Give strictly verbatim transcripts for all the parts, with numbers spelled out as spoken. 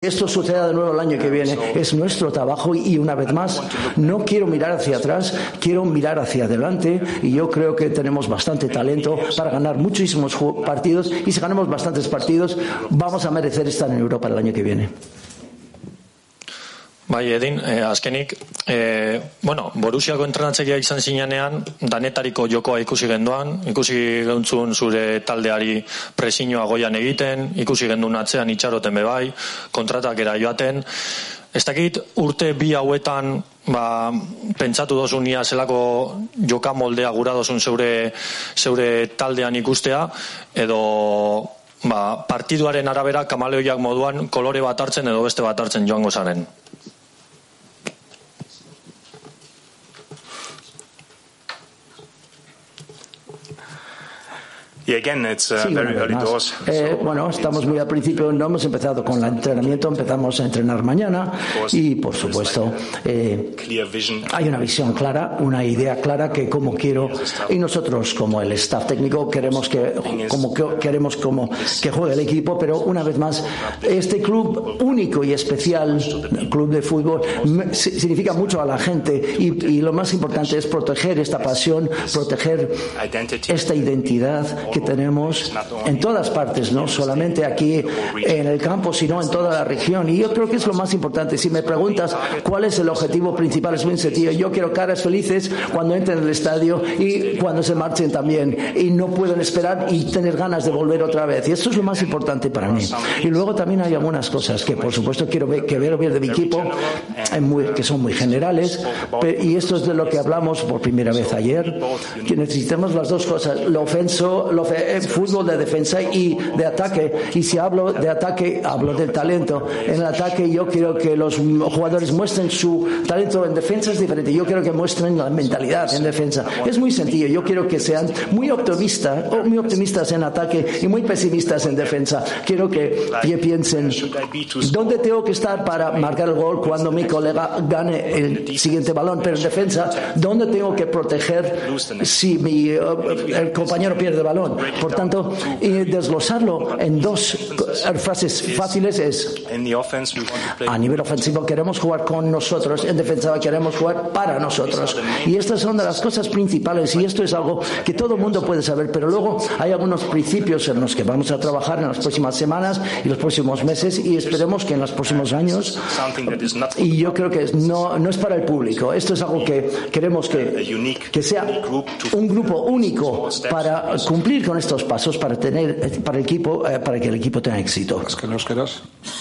esto suceda de nuevo el año que viene. Es nuestro trabajo y una vez más no quiero mirar hacia atrás, quiero mirar hacia adelante y yo creo que tenemos bastante talento para ganar muchísimos partidos y si ganamos bastantes partidos vamos a merecer estar en Europa el año que viene. Bai, Edin, eh, azkenik, eh, bueno, Borussiako entrenatzailea izan zinean, danetariko jokoa ikusi genduan, ikusi gentzun zure taldeari presioa goian egiten, ikusi gendun atzean itxaroten bebai, kontratakera joaten. Ez dakit urte bi hauetan, ba, pentsatu dozun ia zelako joka moldea gura dozun zeure, zeure taldean ikustea, edo ba, partiduaren arabera kamaleoiak moduan kolore bat hartzen edo beste bat hartzen joango zaren. Y again, it's uh, sí, very early doors. Eh, bueno, estamos muy al principio, no hemos empezado con el entrenamiento, empezamos a entrenar mañana y, por supuesto, eh, hay una visión clara, una idea clara que como quiero y nosotros como el staff técnico queremos que como que, queremos como que juegue el equipo, pero una vez más este club único y especial, el club de fútbol, significa mucho a la gente y, y lo más importante es proteger esta pasión, proteger esta identidad que tenemos en todas partes, no solamente aquí en el campo, sino en toda la región. Y yo creo que es lo más importante. Si me preguntas cuál es el objetivo principal, es muy sencillo. Yo quiero caras felices cuando entren en el estadio y cuando se marchen también. Y no pueden esperar y tener ganas de volver otra vez. Y esto es lo más importante para mí. Y luego también hay algunas cosas que, por supuesto, quiero ver, que ver, ver de mi equipo, muy, que son muy generales. Y esto es de lo que hablamos por primera vez ayer, que necesitamos las dos cosas, lo ofenso, lo fútbol de defensa y de ataque, y si hablo de ataque hablo del talento. En el ataque yo quiero que los jugadores muestren su talento, en defensa es diferente, yo quiero que muestren la mentalidad en defensa, es muy sencillo, yo quiero que sean muy optimistas o muy optimistas en ataque y muy pesimistas en defensa. Quiero que piensen dónde tengo que estar para marcar el gol cuando mi colega gane el siguiente balón, pero en defensa dónde tengo que proteger si mi el compañero pierde el balón. Por tanto, y desglosarlo en dos frases fáciles es: a nivel ofensivo queremos jugar con nosotros, en defensa queremos jugar para nosotros. Y estas son de las cosas principales y esto es algo que todo el mundo puede saber, pero luego hay algunos principios en los que vamos a trabajar en las próximas semanas y los próximos meses y esperemos que en los próximos años, y yo creo que no, no es para el público, esto es algo que queremos que, que sea un grupo único para cumplir con estos pasos para tener para el equipo eh, para que el equipo tenga éxito. Es que nos quedas.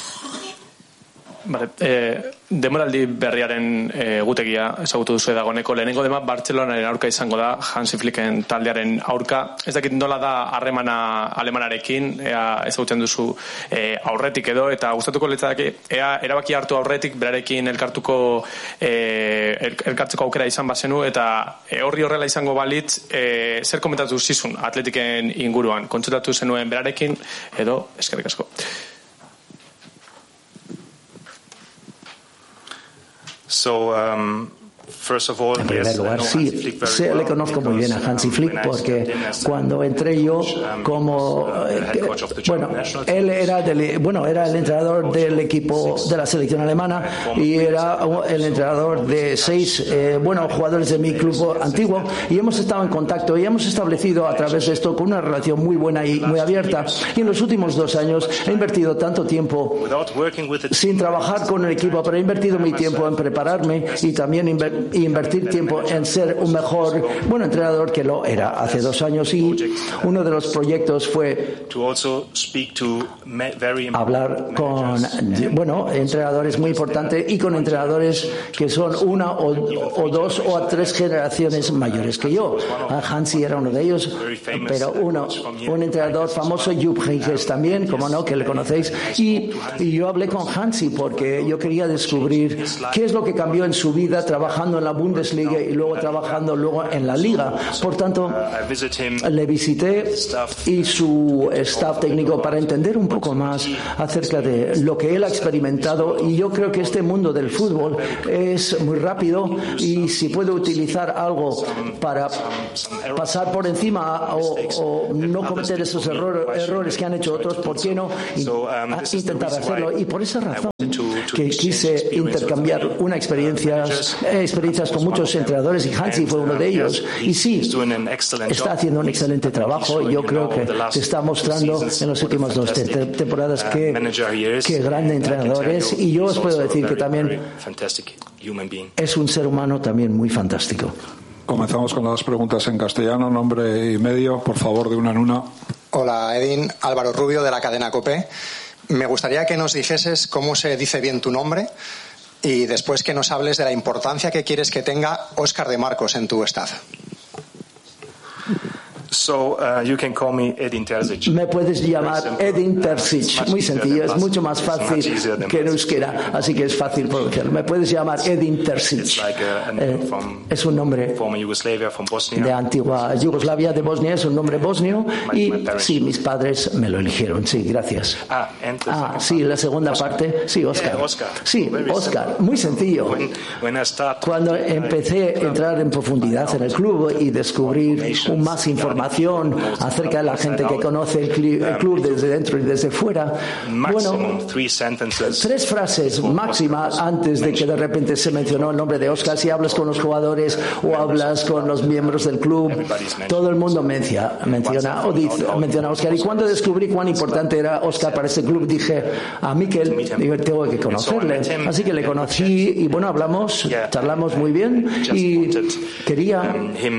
Vale, eh, demoraldi berriaren eh, gutegia ezagutu duzu dagoeneko. Lehenengo dema Bartzelonaren aurka izango da, Hansi Flicken taldearen aurka. Ez dakit nola da harremana alemanarekin, ea ezagutzen duzu eh, aurretik edo, eta gustatuko litzateke ea erabaki hartu aurretik berarekin elkartuko eh, elkartzeko aukera izan bazenu, eta eh, horri horrela izango balitz, eh, zer komentatu zizun Atletiken inguruan, kontsultatu zenuen berarekin edo, eskerrik asko. So, um, first of all, en primer yes, lugar, sí, sí, le conozco muy bien a Hansi Flick porque cuando entré yo como eh, bueno, él era del, bueno, era el entrenador del equipo de la selección alemana y era el entrenador de seis eh, bueno, jugadores de mi club antiguo y hemos estado en contacto y hemos establecido a través de esto con una relación muy buena y muy abierta. Y en los últimos dos años he invertido tanto tiempo sin trabajar con el equipo, pero he invertido mi tiempo en prepararme y también inver y invertir tiempo en ser un mejor bueno entrenador que lo era hace dos años. Y uno de los proyectos fue hablar con bueno entrenadores muy importantes y con entrenadores que son una o, o dos o tres generaciones mayores que yo. Hansi era uno de ellos, pero uno un entrenador famoso, Jupp Heynckes también, como no, que le conocéis, y, y yo hablé con Hansi porque yo quería descubrir qué es lo que cambió en su vida trabajando en en la Bundesliga y luego trabajando luego en la Liga. Por tanto, le visité y su staff técnico para entender un poco más acerca de lo que él ha experimentado, y yo creo que este mundo del fútbol es muy rápido y si puede utilizar algo para pasar por encima o, o no cometer esos error, errores que han hecho otros, ¿por qué no intentar hacerlo? Y por esa razón que quise intercambiar una experiencia, experiencias con muchos entrenadores, y Hansi fue uno de ellos. Y sí, está haciendo un excelente trabajo. Yo creo que se está mostrando en las últimas dos temporadas que, que grande entrenador es, y yo os puedo decir que también es un ser humano también muy fantástico. Comenzamos con las preguntas en castellano, nombre y medio, por favor, de una en una. Hola, Edin, Álvaro Rubio, de la cadena COPE. Me gustaría que nos dijeses cómo se dice bien tu nombre y después que nos hables de la importancia que quieres que tenga Óscar de Marcos en tu staff. So, uh, you can call me Edin Terzic. Me puedes llamar Edin Terzic. Muy sencillo, es mucho más fácil que en euskera, así que es fácil pronunciarlo. Me puedes llamar Edin Terzic. Eh, es un nombre de antigua Yugoslavia, de Bosnia, es un nombre bosnio, y sí, mis padres me lo eligieron. Sí, gracias. Ah, sí, la segunda parte, sí, Óscar. Sí, Óscar, muy sencillo. Cuando empecé a entrar en profundidad en el club y descubrir más información acerca de la gente que conoce el club desde dentro y desde fuera, bueno, tres frases máximas antes de que de repente se mencionó el nombre de Óscar. Si hablas con los jugadores o hablas con los miembros del club, todo el mundo menciona, menciona o dice, menciona a Óscar. Y cuando descubrí cuán importante era Óscar para este club, dije a Mikel, digo, tengo que conocerle. Así que le conocí y bueno, hablamos, charlamos muy bien, y quería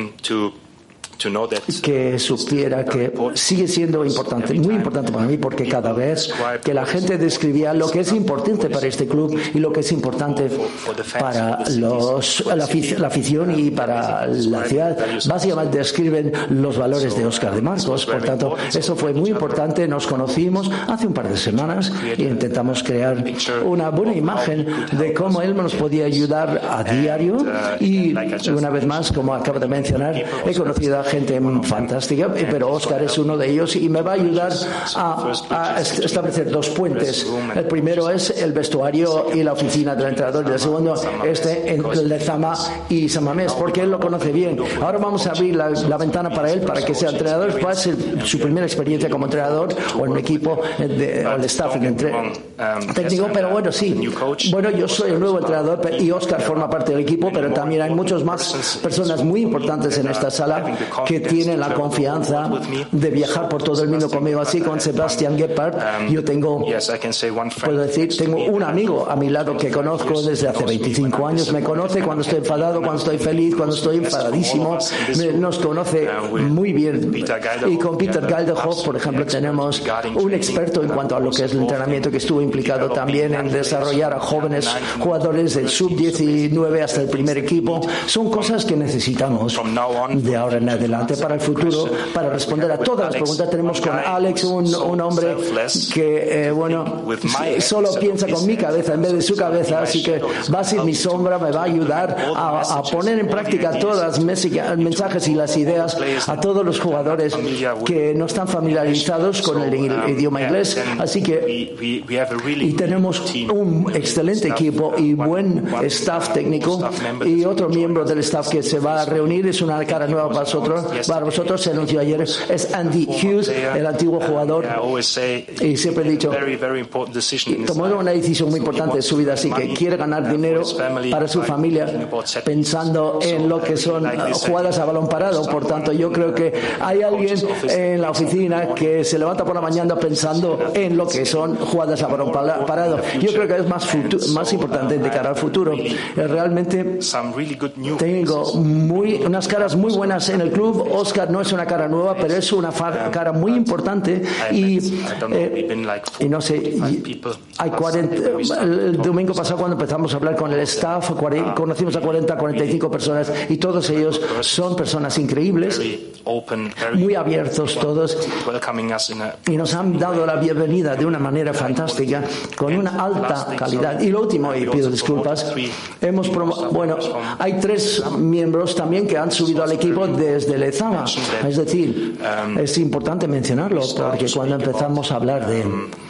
que supiera que sigue siendo importante, muy importante para mí, porque cada vez que la gente describía lo que es importante para este club y lo que es importante para los, la, la afición y para la ciudad, básicamente describen los valores de Óscar de Marcos. Por tanto, eso fue muy importante. Nos conocimos hace un par de semanas e intentamos crear una buena imagen de cómo él nos podía ayudar a diario, y una vez más, como acabo de mencionar, he conocido a gente fantástica, pero Óscar es uno de ellos y me va a ayudar a, a establecer dos puentes. El primero es el vestuario y la oficina del entrenador, y el segundo este en el de Zama y San Mamés, porque él lo conoce bien. Ahora vamos a abrir la, la ventana para él, para que sea entrenador, pueda ser su primera experiencia como entrenador o en un equipo de, o el staff de entre, técnico, pero bueno, sí, bueno, yo soy el nuevo entrenador y Óscar forma parte del equipo, pero también hay muchas más personas muy importantes en esta sala que tienen la confianza de viajar por todo el mundo conmigo. Así con Sebastian Gebhardt, yo tengo, puedo decir, tengo un amigo a mi lado que conozco desde hace veinticinco años. Me conoce cuando estoy enfadado, cuando estoy feliz, cuando estoy enfadadísimo. Me, nos conoce muy bien. Y con Peter Galdehoff, por ejemplo, tenemos un experto en cuanto a lo que es el entrenamiento, que estuvo implicado también en desarrollar a jóvenes jugadores del sub diecinueve hasta el primer equipo. Son cosas que necesitamos de ahora en adelante para el futuro, para responder a todas las preguntas. Tenemos con Alex un, un hombre que, eh, bueno, solo piensa con mi cabeza en vez de su cabeza, así que va a ser mi sombra, me va a ayudar a, a poner en práctica todas las mensajes y las ideas a todos los jugadores que no están familiarizados con el idioma inglés. Así que y tenemos un excelente equipo y buen staff técnico, y otro miembro del staff que se va a reunir, es una cara nueva para vosotros, para vosotros se anunció ayer, es Andy Hughes, el antiguo jugador, y siempre he dicho, tomó una decisión muy importante de su vida, así que quiere ganar dinero para su familia pensando en lo que son jugadas a balón parado. Por tanto, yo creo que hay alguien en la oficina que se levanta por la mañana pensando en lo que son jugadas a balón parado. Yo creo que es más, más importante de cara al futuro. Realmente tengo muy, unas caras muy buenas en el club club. Oscar no es una cara nueva, pero es una cara muy importante y, eh, y no sé, y hay cuarenta, el domingo pasado cuando empezamos a hablar con el staff, conocimos a cuarenta, cuarenta y cinco personas y todos ellos son personas increíbles, muy abiertos todos y nos han dado la bienvenida de una manera fantástica, con una alta calidad. Y lo último, y pido disculpas, hemos promo- bueno, hay tres miembros también que han subido al equipo desde Lezama. Es decir, es importante mencionarlo porque cuando empezamos a hablar de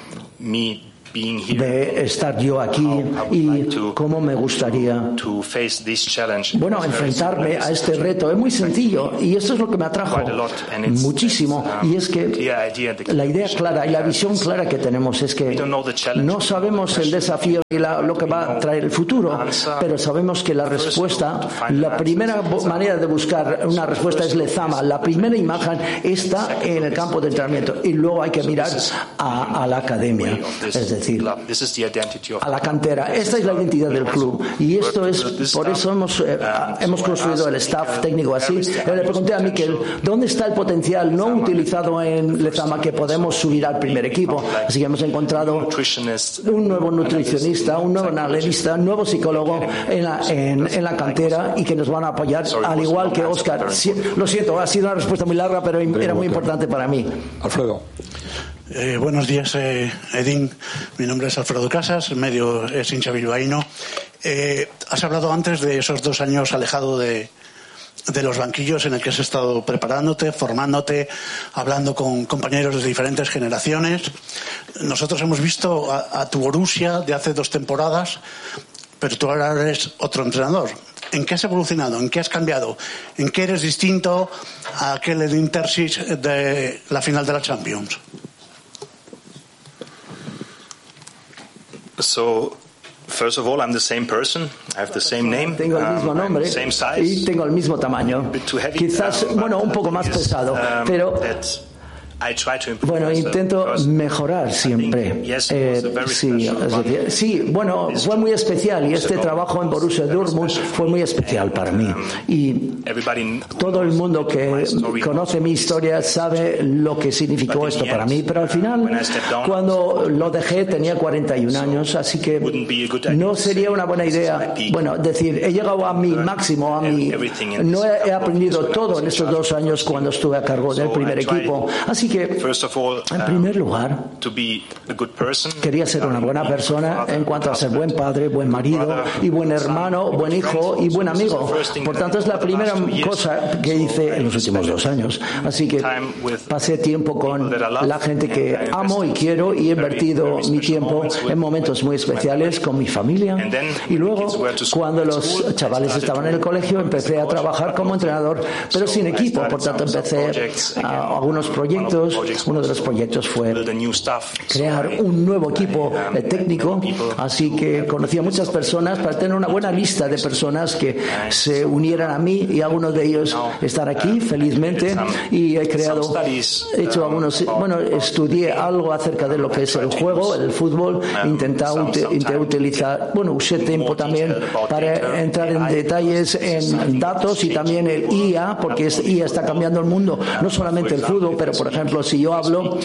de estar yo aquí y cómo me gustaría, bueno, enfrentarme a este reto. Es muy sencillo y esto es lo que me atrajo muchísimo, y es que la idea clara y la visión clara que tenemos es que no sabemos el desafío y la, lo que va a traer el futuro, pero sabemos que la respuesta, la primera manera de buscar una respuesta es Lezama. La primera imagen está en el campo de entrenamiento y luego hay que mirar a, a la academia, es decir, a la cantera. Esta es la identidad del club y esto es, por eso hemos, eh, hemos construido el staff técnico así. Yo le pregunté a Miquel, ¿dónde está el potencial no utilizado en Lezama que podemos subir al primer equipo? Así que hemos encontrado un nuevo nutricionista, un nuevo analista, un nuevo psicólogo en la, en, en la cantera y que nos van a apoyar, al igual que Oscar. Lo siento, ha sido una respuesta muy larga, pero era muy importante para mí. Alfredo. Eh, buenos días, eh, Edín. Mi nombre es Alfredo Casas, medio es hincha bilbaíno. Eh, has hablado antes de esos dos años alejado de, de los banquillos en el que has estado preparándote, formándote, hablando con compañeros de diferentes generaciones. Nosotros hemos visto a, a tu Borussia de hace dos temporadas, pero tú ahora eres otro entrenador. ¿En qué has evolucionado? ¿En qué has cambiado? ¿En qué eres distinto a aquel Edín Terzic de la final de la Champions? So, first of all, I'm the same person. I have the same name. Tengo el mismo nombre um, same size, y tengo el mismo tamaño. Quizás, um, bueno, un poco más pesado, um, pero bueno, intento mejorar siempre. Eh, sí, sí, bueno, fue muy especial y este trabajo en Borussia Dortmund fue muy especial para mí. Y todo el mundo que conoce mi historia sabe lo que significó esto para mí. Pero al final, cuando lo dejé, tenía cuarenta y un años, así que no sería una buena idea, bueno, decir, he llegado a mi máximo, a mi, no he, he aprendido todo en estos dos años cuando estuve a cargo del primer equipo. Así que, en primer lugar, quería ser una buena persona en cuanto a ser buen padre, buen marido y buen hermano, buen hijo y buen amigo. Por tanto, es la primera cosa que hice en los últimos dos años. Así que pasé tiempo con la gente que amo y quiero y he invertido mi tiempo en momentos muy especiales con mi familia. Y luego, cuando los chavales estaban en el colegio, empecé a trabajar como entrenador, pero sin equipo. Por tanto, empecé a algunos proyectos. Uno de los proyectos fue crear un nuevo equipo técnico, así que conocí a muchas personas para tener una buena lista de personas que se unieran a mí y algunos de ellos están aquí felizmente y he creado, he hecho algunos, bueno, estudié algo acerca de lo que es el juego, el fútbol, intentado utilizar, bueno, usé tiempo también para entrar en detalles en datos y también el I A, porque es, I A está cambiando el mundo, no solamente el fútbol, pero por ejemplo, si yo hablo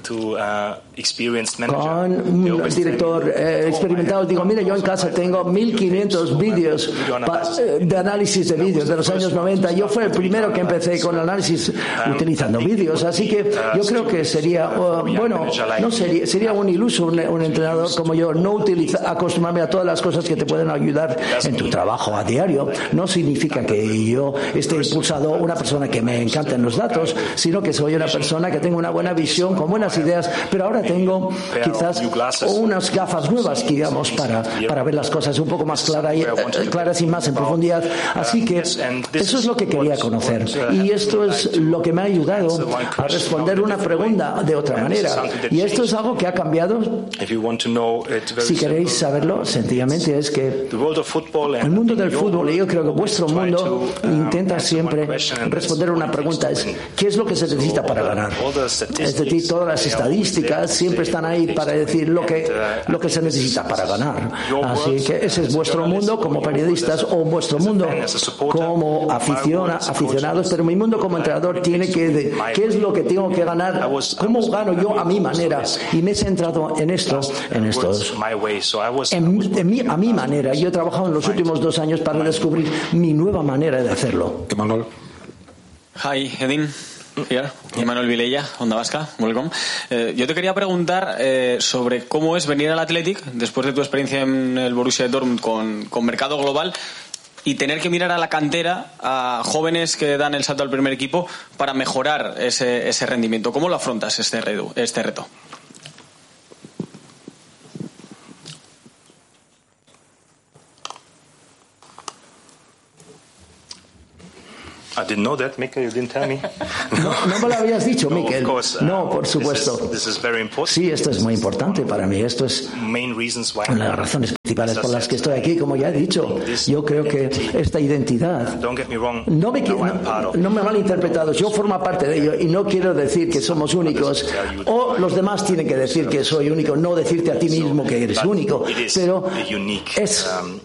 con un director eh, experimentado, digo, mire, yo en casa tengo mil quinientos vídeos de análisis de vídeos de los años noventa. Yo fui el primero que empecé con el análisis utilizando vídeos, así que yo creo que sería, uh, bueno, no sería, sería un iluso un, un entrenador como yo no utiliza, acostumbrarme a todas las cosas que te pueden ayudar en tu trabajo a diario. No significa que yo esté impulsado una persona que me encanten los datos, sino que soy una persona que tengo una buena visión, con buenas ideas, pero ahora tengo quizás unas gafas nuevas, digamos, para, para ver las cosas un poco más claras y, eh, claras y más en profundidad. Así que eso es lo que quería conocer. Y esto es lo que me ha ayudado a responder una pregunta de otra manera. Y esto es algo que ha cambiado. Si queréis saberlo, sencillamente es que el mundo del fútbol, y yo creo que vuestro mundo intenta siempre responder una pregunta, es ¿qué es lo que se necesita para ganar? Es decir, todas las estadísticas siempre están ahí para decir lo que, lo que se necesita para ganar. Así que ese es vuestro mundo como periodistas o vuestro mundo como aficiona, aficionados, pero mi mundo como entrenador tiene que de, ¿qué es lo que tengo que ganar? ¿Cómo gano yo a mi manera? Y me he centrado en esto, en estos, en, en mi, a mi manera. Yo he trabajado en los últimos dos años para descubrir mi nueva manera de hacerlo. Manuel. Hi, Edin. Here. Manuel Vilella, Onda Vasca, welcome. Eh, yo te quería preguntar eh, sobre cómo es venir al Athletic después de tu experiencia en el Borussia Dortmund con, con mercado global y tener que mirar a la cantera, a jóvenes que dan el salto al primer equipo para mejorar ese, ese rendimiento. ¿Cómo lo afrontas este reto? Este reto? I didn't know that, Mikel. You didn't tell me. No, no me lo habías dicho, No, Mikel. of course, uh, No, por supuesto. This is, this is very important. Sí, esto es muy importante para mí. Esto es Main reasons why una de las razones principales por las que estoy aquí, como ya he dicho. Yo creo que esta identidad, Don't get me wrong, no me, now no, I'm part of no me malinterpretados, yo formo parte de ello y no quiero decir que somos únicos o los demás tienen que decir que soy único, no decirte a ti mismo que eres único, pero es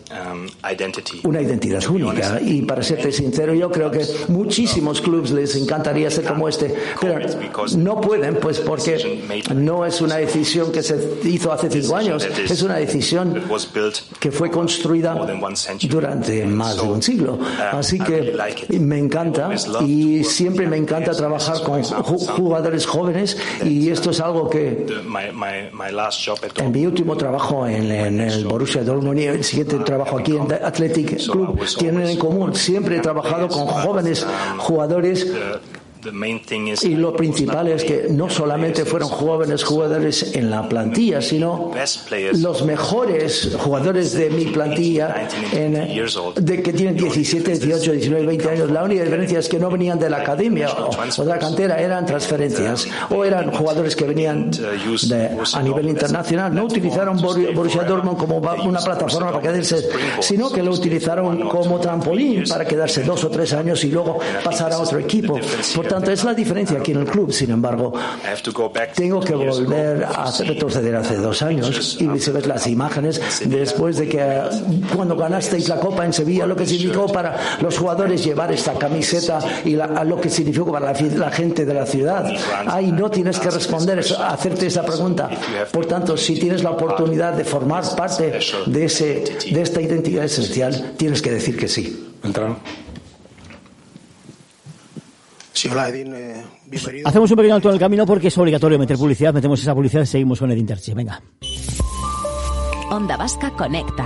una identidad única y para serte sincero yo creo que muchísimos clubes les encantaría ser como este, pero no pueden, pues porque no es una decisión que se hizo hace cinco años, es una decisión que fue construida durante más de un siglo. Así que me encanta y siempre me encanta trabajar con jugadores jóvenes y esto es algo que en mi último trabajo en, en el Borussia Dortmund y el siguiente trabajo aquí en Athletic Club tienen en común. Siempre he trabajado con jóvenes jugadores. Y lo principal es que no solamente fueron jóvenes jugadores en la plantilla, sino los mejores jugadores de mi plantilla en, de que tienen diecisiete, dieciocho, diecinueve, veinte años. La única diferencia es que no venían de la academia o, o de la cantera, eran transferencias o eran jugadores que venían de, a nivel internacional. No utilizaron Borussia Dortmund como una plataforma para quedarse, sino que lo utilizaron como trampolín para quedarse dos o tres años y luego pasar a otro equipo. Por tanto, es la diferencia aquí en el club. Sin embargo, tengo que volver a retroceder hace dos años y si ves las imágenes después de que cuando ganasteis la Copa en Sevilla, lo que significó para los jugadores llevar esta camiseta y la, lo que significó para la, la gente de la ciudad. Ahí no tienes que responder, hacerte esa pregunta. Por tanto, si tienes la oportunidad de formar parte de, ese, de esta identidad esencial, tienes que decir que sí. Entraron. Sí, hola, Edin, eh, bienvenido. Hacemos un pequeño alto en el camino porque es obligatorio meter publicidad. Metemos esa publicidad y seguimos con Edin Terzi. Venga. Onda Vasca Conecta.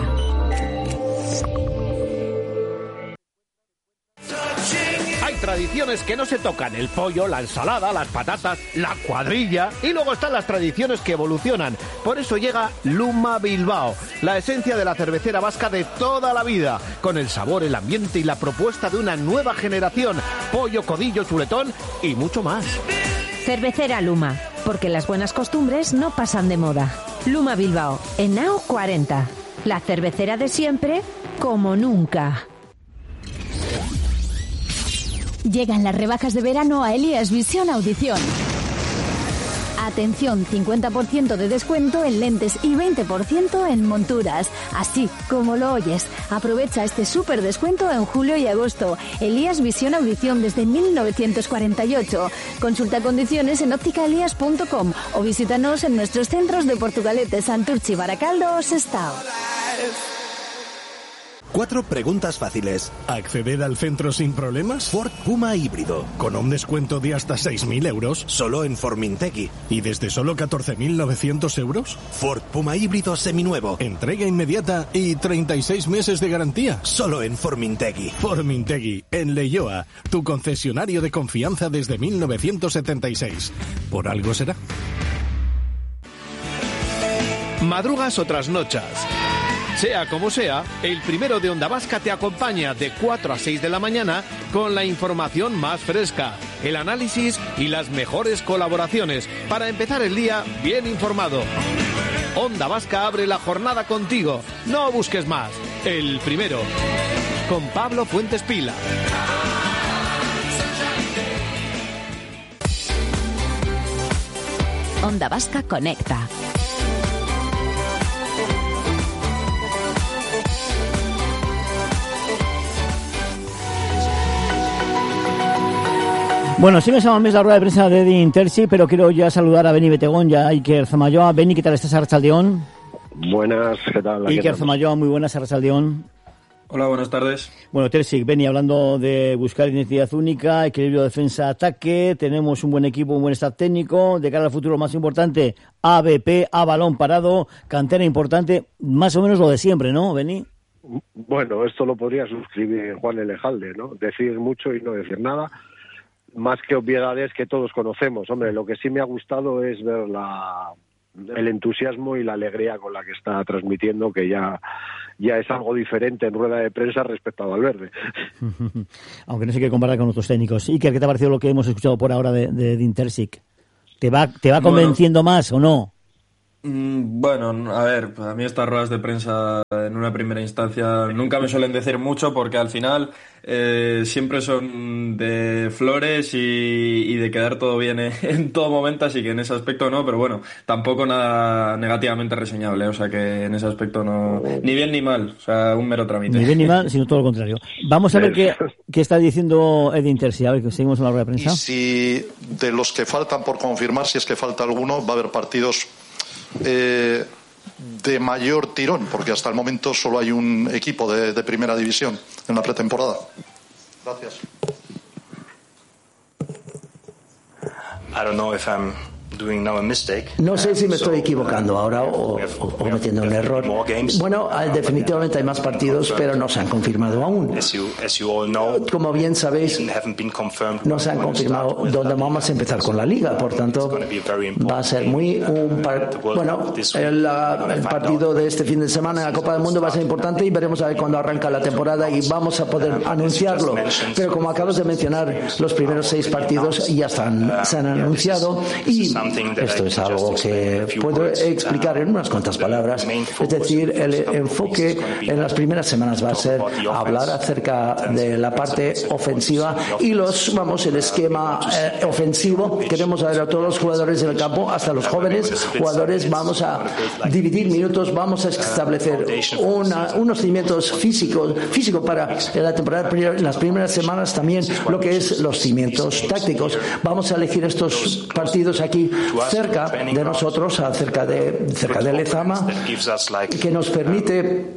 Hay tradiciones que no se tocan: el pollo, la ensalada, las patatas, la cuadrilla. Y luego están las tradiciones que evolucionan. Por eso llega Luma Bilbao, la esencia de la cervecera vasca de toda la vida, con el sabor, el ambiente y la propuesta de una nueva generación. Pollo, codillo, chuletón y mucho más. Cervecera Luma, porque las buenas costumbres no pasan de moda. Luma Bilbao, en Nao cuarenta. La cervecera de siempre, como nunca. Llegan las rebajas de verano a Elías Visión Audición. Atención, cincuenta por ciento de descuento en lentes y veinte por ciento en monturas. Así como lo oyes. Aprovecha este súper descuento en julio y agosto. Elías Visión Audición desde mil novecientos cuarenta y ocho. Consulta condiciones en óptica elías punto com o visítanos en nuestros centros de Portugalete, Santurchi, Baracaldo o Sestao. Cuatro preguntas fáciles. ¿Acceder al centro sin problemas? Ford Puma híbrido. ¿Con un descuento de hasta seis mil euros? Solo en Formintegui. ¿Y desde solo catorce mil novecientos euros? Ford Puma híbrido seminuevo. Entrega inmediata y treinta y seis meses de garantía. Solo en Formintegui. Formintegui, en Leioa, tu concesionario de confianza desde mil novecientos setenta y seis. Por algo será. Madrugas o trasnochas. Sea como sea, el primero de Onda Vasca te acompaña de cuatro a seis de la mañana con la información más fresca, el análisis y las mejores colaboraciones para empezar el día bien informado. Onda Vasca abre la jornada contigo. No busques más. El primero. Con Pablo Fuentes Pila. Onda Vasca Conecta. Bueno, sí me llama más la rueda de prensa de Edin Terzic, pero quiero ya saludar a Beni Betegón y a Iker Zamayoa. Beni, ¿qué tal estás, Arratsaldeon? Buenas, ¿qué tal? Iker Zamayoa, muy buenas, Arratsaldeon. Hola, buenas tardes. Bueno, Terzic, Beni, hablando de buscar identidad única, equilibrio defensa-ataque, tenemos un buen equipo, un buen staff técnico, de cara al futuro más importante, A B P, a balón parado, cantera importante, más o menos lo de siempre, ¿no, Beni? Bueno, esto lo podría suscribir Juan Elejalde, ¿no? Decir mucho y no decir nada. Más que obviedades que todos conocemos. Hombre, lo que sí me ha gustado es ver la, el entusiasmo y la alegría con la que está transmitiendo, que ya, ya es algo diferente en rueda de prensa respecto a Valverde. Aunque no se quiere comparar con otros técnicos. Iker, ¿qué te ha parecido lo que hemos escuchado por ahora de, de Edin Terzic? ¿Te va, te va convenciendo bueno, más o no? Bueno, a ver, a mí estas ruedas de prensa en una primera instancia nunca me suelen decir mucho, porque al final eh, siempre son de flores y, y de quedar todo bien en, en todo momento, así que en ese aspecto no, pero bueno, tampoco nada negativamente reseñable, o sea que en ese aspecto no, ni bien ni mal, o sea, un mero trámite. Ni bien ni mal, sino todo lo contrario. Vamos a ver qué, qué está diciendo Edin Terzic, a ver, que seguimos en la rueda de prensa. Y si de los que faltan por confirmar, si es que falta alguno, va a haber partidos Eh, de mayor tirón, porque hasta el momento solo hay un equipo de, de primera división en la pretemporada. Gracias. I don't know if I'm doing now a mistake. No sé si me estoy equivocando ahora o, o, o cometiendo un error. Bueno, definitivamente hay más partidos, pero no se han confirmado aún. Como bien sabéis, no se han confirmado dónde vamos a empezar con la liga, por tanto va a ser muy un par... bueno, el, el partido de este fin de semana en la Copa del Mundo va a ser importante y veremos a ver cuándo arranca la temporada y vamos a poder anunciarlo. Pero como acabas de mencionar, los primeros seis partidos ya están, se han anunciado y esto es algo que puedo explicar en unas cuantas palabras. Es decir, el enfoque en las primeras semanas va a ser hablar acerca de la parte ofensiva y los, vamos, el esquema eh, ofensivo. Queremos ver a todos los jugadores del campo, hasta los jóvenes jugadores. Vamos a dividir minutos, vamos a establecer una, unos cimientos físicos, físicos para la temporada, en las primeras semanas también lo que es los cimientos tácticos. Vamos a elegir estos partidos aquí cerca de nosotros, cerca de cerca de Lezama, que nos permite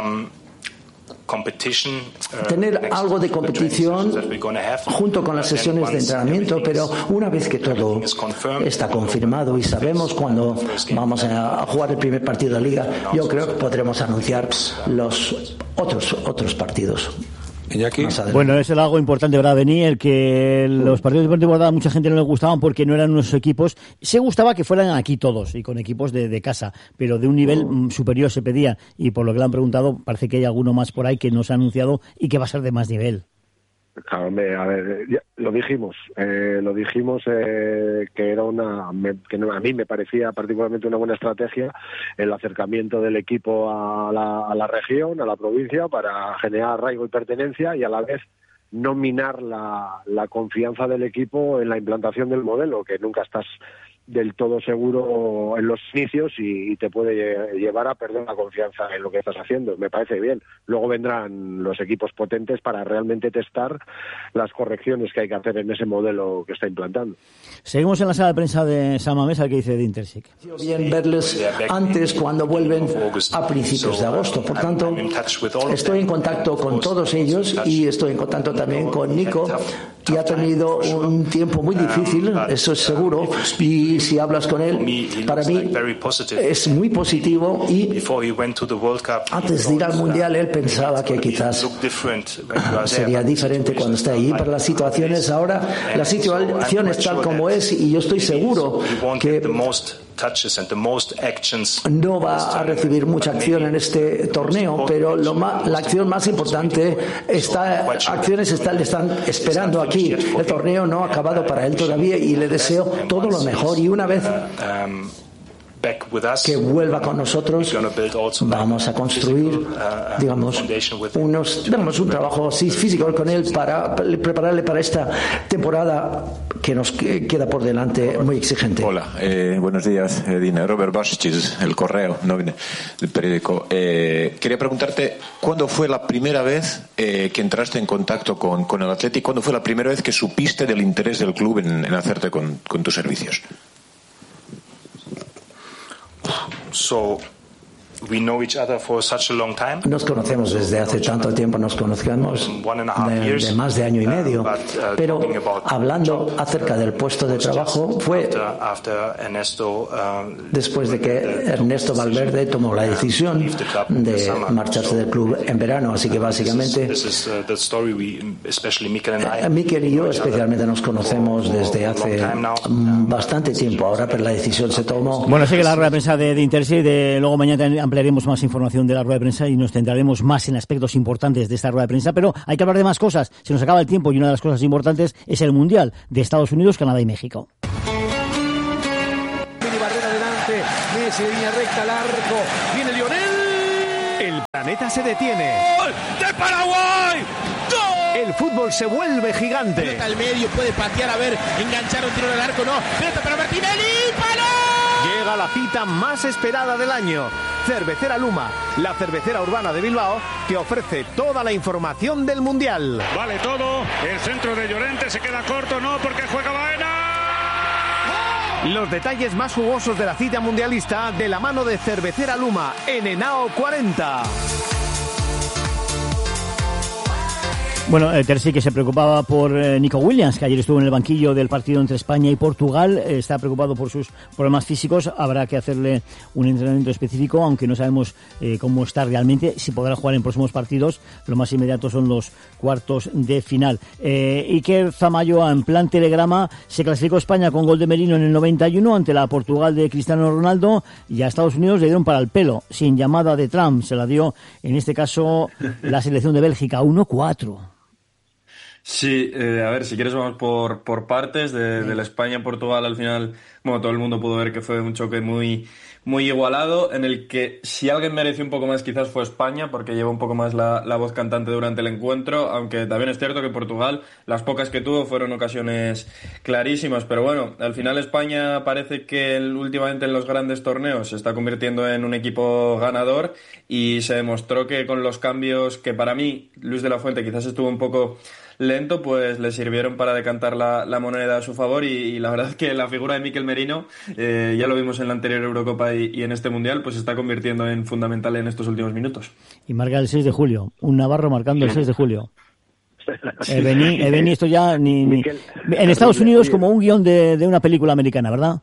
tener algo de competición junto con las sesiones de entrenamiento, pero una vez que todo está confirmado y sabemos cuándo vamos a jugar el primer partido de la liga, yo creo que podremos anunciar los otros otros partidos. Bueno, es algo importante, ¿verdad, Beni? El que los partidos de temporada a mucha gente no les gustaban porque no eran unos equipos. Se gustaba que fueran aquí todos y con equipos de, de casa, pero de un nivel mm, superior se pedía. Y por lo que le han preguntado, parece que hay alguno más por ahí que no se ha anunciado y que va a ser de más nivel. Claro, hombre, a ver, ya, lo dijimos, eh, lo dijimos eh, que era una, me, que a mí me parecía particularmente una buena estrategia el acercamiento del equipo a la, a la región, a la provincia, para generar arraigo y pertenencia y a la vez no minar la, la confianza del equipo en la implantación del modelo, que nunca estás del todo seguro en los inicios y, y te puede llevar a perder la confianza en lo que estás haciendo. Me parece bien. Luego vendrán los equipos potentes para realmente testar las correcciones que hay que hacer en ese modelo que está implantando. Seguimos en la sala de prensa de San Mamés, al que dice Edin Terzic. Bien verles antes cuando vuelven a principios de agosto. Por tanto, estoy en contacto con todos ellos y estoy en contacto también con Nico, que ha tenido un tiempo muy difícil, eso es seguro, y si hablas con él, para mí es muy positivo y antes de ir al Mundial él pensaba que quizás sería diferente cuando esté allí, pero las situaciones ahora, la situación es tal como es y yo estoy seguro que no va a recibir mucha acción en este torneo, pero lo más, la acción más importante está, acciones están, le están esperando aquí. El torneo no ha acabado para él todavía y le deseo todo lo mejor y una vez que vuelva con nosotros. Vamos a construir, digamos, unos, digamos, un trabajo físico con él para prepararle para esta temporada que nos queda por delante muy exigente. Hola, eh, buenos días, Edina. Robert Baschis, El Correo, no viene del periódico. Eh, quería preguntarte, ¿cuándo fue la primera vez eh, que entraste en contacto con, con el Athletic? ¿Cuándo fue la primera vez que supiste del interés del club en, en hacerte con, con tus servicios? So, we know each other for such a long time. Nos conocemos desde hace tanto tiempo, nos conocemos de, de más de año y medio, pero hablando acerca del puesto de trabajo fue después de que Ernesto Valverde tomó la decisión de marcharse del club en verano, así que básicamente Mikel y yo especialmente nos conocemos desde hace bastante tiempo ahora, pero la decisión se tomó. Bueno, sé que la rueda de prensa de, de Intersi, de, luego mañana ampliaremos más información de la rueda de prensa y nos centraremos más en aspectos importantes de esta rueda de prensa, pero hay que hablar de más cosas. Se nos acaba el tiempo y una de las cosas importantes es el Mundial de Estados Unidos, Canadá y México. Viene Barrera adelante, Messi, línea recta, largo, viene Lionel. El planeta se detiene. ¡Gol de Paraguay! ¡Gol! El fútbol se vuelve gigante. Pelota al medio, puede patear, a ver, enganchar un tiro al arco, no. Pelota para Martinelli, ¡palo! Llega la cita más esperada del año. Cervecera Luma, la cervecera urbana de Bilbao, que ofrece toda la información del Mundial. Vale todo, el centro de Llorente se queda corto, no, porque juega Baena. Los detalles más jugosos de la cita mundialista de la mano de Cervecera Luma en Henao cuarenta. Bueno, eh, Terzi, que se preocupaba por eh, Nico Williams, que ayer estuvo en el banquillo del partido entre España y Portugal, eh, está preocupado por sus problemas físicos. Habrá que hacerle un entrenamiento específico, aunque no sabemos eh, cómo está realmente, si podrá jugar en próximos partidos. Lo más inmediato son los cuartos de final. Eh, Iker Zamayoa, en plan telegrama, se clasificó España con gol de Merino en el noventa y uno ante la Portugal de Cristiano Ronaldo, y a Estados Unidos le dieron para el pelo, sin llamada de Trump. Se la dio, en este caso, la selección de Bélgica, uno cuatro. Sí, eh, a ver, si quieres vamos por, por partes. De, de la España-Portugal al final, bueno, todo el mundo pudo ver que fue un choque muy, muy igualado, en el que si alguien mereció un poco más quizás fue España, porque llevó un poco más la, la voz cantante durante el encuentro, aunque también es cierto que Portugal, las pocas que tuvo fueron ocasiones clarísimas, pero bueno, al final España parece que el, últimamente en los grandes torneos se está convirtiendo en un equipo ganador, y se demostró que con los cambios que para mí Luis de la Fuente quizás estuvo un poco lento, pues le sirvieron para decantar la, la moneda a su favor, y, y la verdad es que la figura de Mikel Merino, eh, ya lo vimos en la anterior Eurocopa y, y en este Mundial, pues se está convirtiendo en fundamental en estos últimos minutos. Y marca el seis de julio, un navarro marcando el seis de julio. Eh, vení, eh, vení, esto ya ni, ni... En Estados Unidos como un guión de, de una película americana, ¿verdad?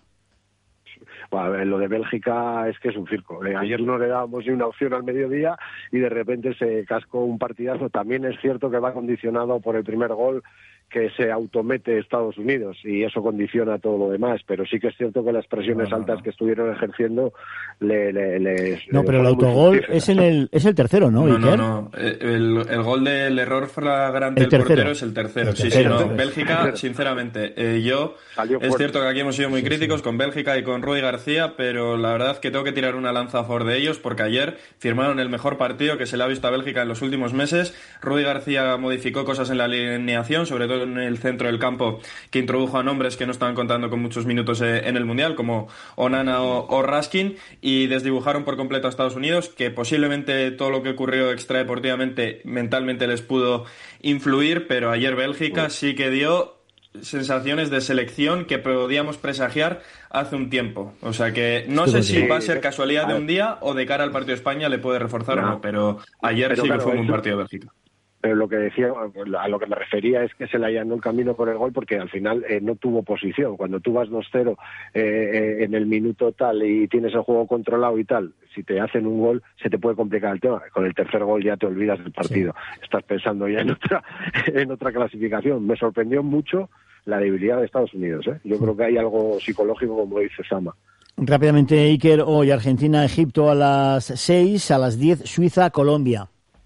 Bueno, lo de Bélgica es que es un circo. Eh, ayer no le dábamos ni una opción al mediodía y de repente se cascó un partidazo. También es cierto que va condicionado por el primer gol que se automete Estados Unidos, y eso condiciona todo lo demás, pero sí que es cierto que las presiones no, no, altas no. que estuvieron ejerciendo le, le, les, no, pero el autogol es en el es el tercero, ¿no? No, no, no. El, el gol del error flagrante del portero es el tercero. El sí, tercero. sí, no. Bélgica, sinceramente, eh, yo es cierto que aquí hemos sido muy críticos sí, sí. con Bélgica y con Rudi García, pero la verdad que tengo que tirar una lanza a favor de ellos, porque ayer firmaron el mejor partido que se le ha visto a Bélgica en los últimos meses. Rudi García modificó cosas en la alineación, sobre todo en el centro del campo, que introdujo a nombres que no estaban contando con muchos minutos en el Mundial, como Onana o, o Raskin, y desdibujaron por completo a Estados Unidos, que posiblemente todo lo que ocurrió extradeportivamente mentalmente les pudo influir, pero ayer Bélgica sí que dio sensaciones de selección que podíamos presagiar hace un tiempo. O sea que no sé si va a ser casualidad de un día o de cara al partido de España le puede reforzar no. o no, pero ayer pero sí claro, que fue un buen partido de Bélgica. Pero lo que decía, a lo que me refería es que se le allanó el camino por el gol, porque al final eh, no tuvo posición. Cuando tú vas dos cero eh, eh, en el minuto tal y tienes el juego controlado y tal, si te hacen un gol se te puede complicar el tema. Con el tercer gol ya te olvidas del partido. Sí. Estás pensando ya en otra, en otra clasificación. Me sorprendió mucho la debilidad de Estados Unidos, ¿eh? Yo sí. creo que hay algo psicológico, como dice Sama. Rápidamente, Iker, hoy Argentina-Egipto a las seis, a las diez Suiza-Colombia.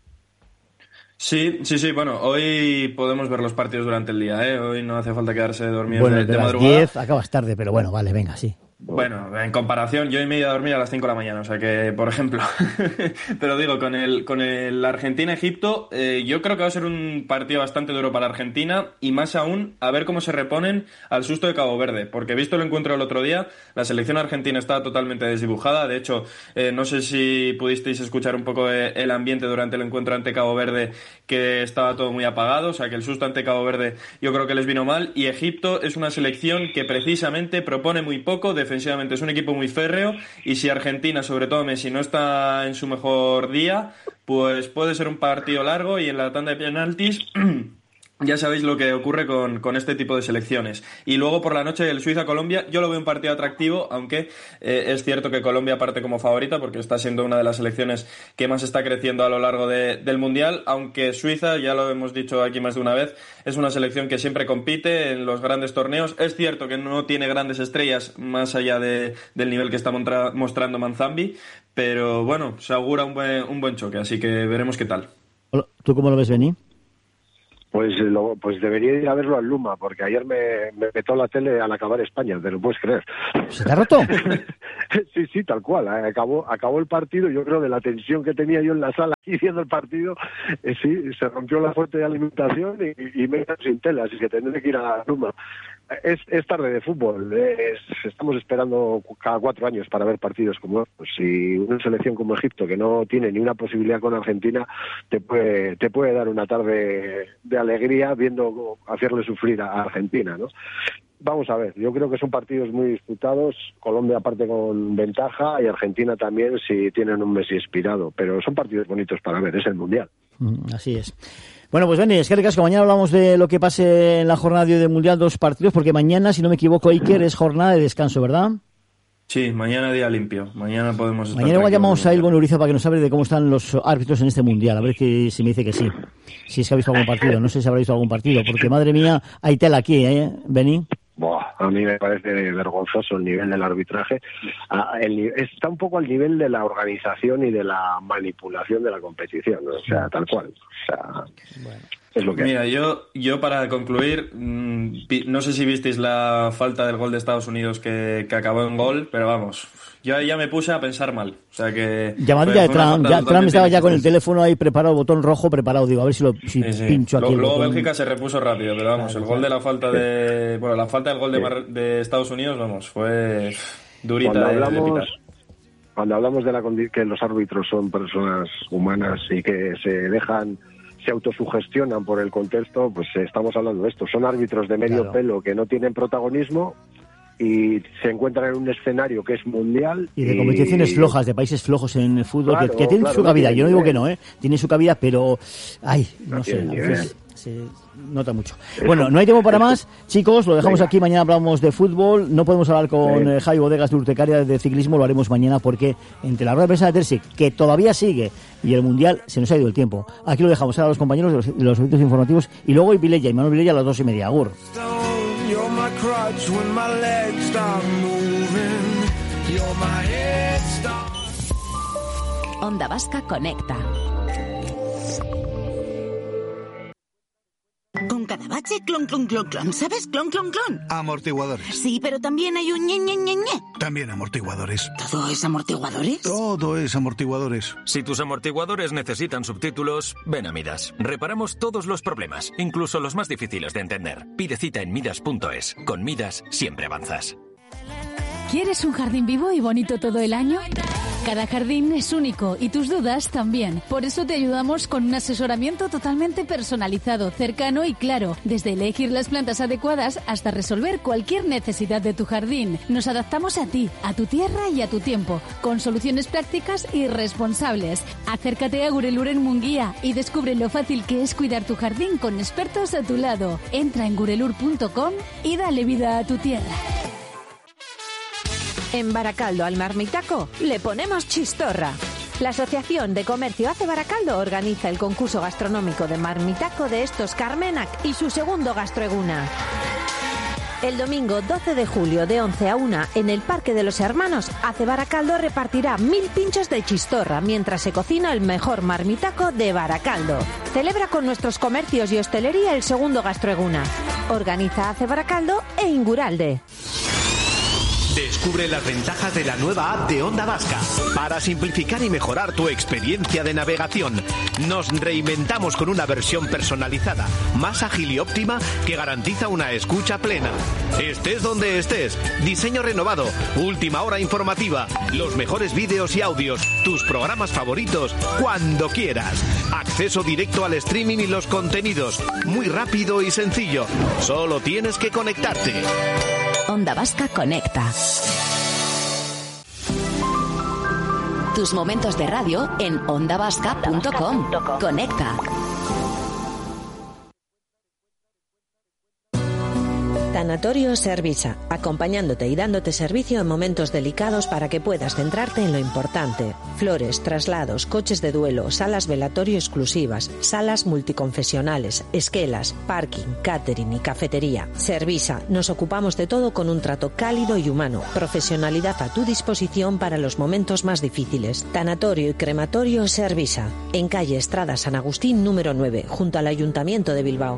Sí, sí, sí, bueno, hoy podemos ver los partidos durante el día, ¿eh? Hoy no hace falta quedarse dormido bueno, de, de, de las madrugada. diez acabas tarde, pero bueno, vale, venga, sí. Bueno, en comparación, yo me he ido a dormir a las cinco de la mañana, o sea que, por ejemplo, pero digo, con el con el Argentina-Egipto, eh, yo creo que va a ser un partido bastante duro para Argentina y más aún a ver cómo se reponen al susto de Cabo Verde, porque visto el encuentro del otro día, la selección argentina está totalmente desdibujada. De hecho, eh, no sé si pudisteis escuchar un poco el ambiente durante el encuentro ante Cabo Verde, que estaba todo muy apagado, o sea que el susto ante Cabo Verde yo creo que les vino mal, y Egipto es una selección que precisamente propone muy poco, defensivamente es un equipo muy férreo, y si Argentina, sobre todo Messi, no está en su mejor día, pues puede ser un partido largo, y en la tanda de penaltis ya sabéis lo que ocurre con, con este tipo de selecciones. Y luego por la noche el Suiza-Colombia, yo lo veo un partido atractivo, aunque eh, es cierto que Colombia parte como favorita porque está siendo una de las selecciones que más está creciendo a lo largo de, del Mundial, aunque Suiza, ya lo hemos dicho aquí más de una vez, es una selección que siempre compite en los grandes torneos. Es cierto que no tiene grandes estrellas más allá de, del nivel que está montra, mostrando Manzambi, pero bueno, se augura un buen, un buen choque, así que veremos qué tal. ¿Tú cómo lo ves, Beni? Pues, lo, pues debería ir a verlo al Luma, porque ayer me, me petó la tele al acabar España, ¿te lo puedes creer? ¿Se te ha roto? Sí, sí, tal cual. Acabó, acabó el partido, yo creo de la tensión que tenía yo en la sala aquí viendo el partido, eh, sí, se rompió la fuente de alimentación y, y me quedé sin tele, así que tendré que ir a Luma. Es, es tarde de fútbol, es, estamos esperando cada cuatro años para ver partidos como estos. Si una selección como Egipto, que no tiene ni una posibilidad con Argentina, te puede, te puede dar una tarde de alegría viendo hacerle sufrir a Argentina, ¿no? Vamos a ver, yo creo que son partidos muy disputados, Colombia aparte con ventaja y Argentina también si tienen un Messi inspirado, pero son partidos bonitos para ver, es el Mundial. Mm, así es. Bueno, pues Beni, es que ricasco, mañana hablamos de lo que pase en la jornada de Mundial, dos partidos, porque mañana, si no me equivoco, Iker, es jornada de descanso, ¿verdad? Sí, mañana día limpio, mañana podemos estar mañana igual llamamos a Ilgon Uriza para que nos hable de cómo están los árbitros en este Mundial, a ver que, si me dice que sí, si es que ha visto algún partido, no sé si habrá visto algún partido, porque madre mía, hay tela aquí, ¿eh, Beni? Buah, a mí me parece vergonzoso el nivel del arbitraje. El, está un poco al nivel de la organización y de la manipulación de la competición, ¿no? O sea, tal cual. O sea, bueno. Es lo que Mira, yo, yo para concluir, mmm, no sé si visteis la falta del gol de Estados Unidos que, que acabó en gol, pero vamos, yo ya me puse a pensar mal. O sea que llamadilla de Trump, ya, Trump estaba ya con el teléfono ahí preparado, botón rojo preparado, digo, a ver si lo si sí, sí. pincho aquí. Luego, el luego botón. Bélgica se repuso rápido, pero vamos, claro, el gol de la falta de, bueno, la falta del gol de, Mar, de Estados Unidos, vamos, fue durita cuando de, hablamos, de pitar. Cuando hablamos de la que los árbitros son personas humanas y que se dejan se autosugestionan por el contexto, pues estamos hablando de esto. Son árbitros de medio claro. pelo que no tienen protagonismo y se encuentran en un escenario que es mundial. Y de competiciones y... flojas, de países flojos en el fútbol, claro, que, que tienen claro, su cabida. No Yo no digo que no, ¿eh? Tiene su cabida, pero... Ay, no, no sé, a veces se nota mucho. Bueno, no hay tiempo para más. Chicos, lo dejamos Venga. aquí. Mañana hablamos de fútbol. No podemos hablar con eh, Javi Bodegas de Urtecaria de ciclismo. Lo haremos mañana porque entre la rueda de prensa de Terzi, que todavía sigue, y el Mundial, se nos ha ido el tiempo. Aquí lo dejamos a los compañeros de los, de los servicios informativos. Y luego Vilella y Manuel Vilella a las dos y media. Agur. Onda Vasca Conecta. Con cada bache, clon, clon, clon, clon. ¿Sabes? Clon, clon, clon. Amortiguadores. Sí, pero también hay un ñe, ñe, ñe, ñe. También amortiguadores. ¿Todo es amortiguadores? Todo es amortiguadores. Si tus amortiguadores necesitan subtítulos, ven a Midas. Reparamos todos los problemas, incluso los más difíciles de entender. Pide cita en midas punto es. Con Midas siempre avanzas. ¿Quieres un jardín vivo y bonito todo el año? Cada jardín es único y tus dudas también. Por eso te ayudamos con un asesoramiento totalmente personalizado, cercano y claro. Desde elegir las plantas adecuadas hasta resolver cualquier necesidad de tu jardín. Nos adaptamos a ti, a tu tierra y a tu tiempo, con soluciones prácticas y responsables. Acércate a Gurelur en Munguía y descubre lo fácil que es cuidar tu jardín con expertos a tu lado. Entra en gurelur punto com y dale vida a tu tierra. En Baracaldo al marmitaco le ponemos chistorra. La Asociación de Comercio Hace Baracaldo organiza el concurso gastronómico de marmitaco de estos Carmenac y su segundo Gastroeguna. El domingo doce de julio de once a una en el Parque de los Hermanos, Hace Baracaldo repartirá mil pinchos de chistorra mientras se cocina el mejor marmitaco de Baracaldo. Celebra con nuestros comercios y hostelería el segundo Gastroeguna. Organiza Hace Baracaldo e Inguralde. Descubre las ventajas de la nueva app de Onda Vasca para simplificar y mejorar tu experiencia de navegación. Nos reinventamos con una versión personalizada, más ágil y óptima que garantiza una escucha plena. Estés donde estés, diseño renovado, última hora informativa, los mejores vídeos y audios, tus programas favoritos, cuando quieras. Acceso directo al streaming y los contenidos, muy rápido y sencillo. Solo tienes que conectarte. Onda Vasca Conecta. Tus momentos de radio en onda vasca punto com. Conecta. Tanatorio Servisa, acompañándote y dándote servicio en momentos delicados para que puedas centrarte en lo importante. Flores, traslados, coches de duelo, salas velatorio exclusivas, salas multiconfesionales, esquelas, parking, catering y cafetería. Servisa, nos ocupamos de todo con un trato cálido y humano. Profesionalidad a tu disposición para los momentos más difíciles. Tanatorio y crematorio Servisa, en calle Estrada San Agustín número nueve, junto al Ayuntamiento de Bilbao.